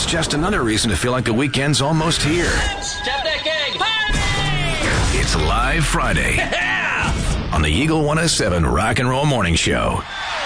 It's just another reason to feel like the weekend's almost here. Step that gig. It's Live Friday on the Eagle 107 Rock and Roll Morning Show.